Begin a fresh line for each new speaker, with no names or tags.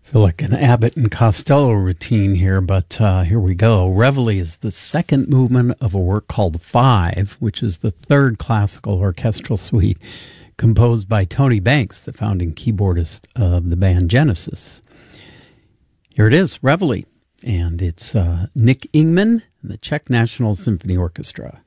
Feel like an Abbott and Costello routine here, but here we go. Reveille is the second movement of a work called Five, which is the third classical orchestral suite composed by Tony Banks, the founding keyboardist of the band Genesis. Here it is, Reveille, and it's Nick Ingman and the Czech National Symphony Orchestra.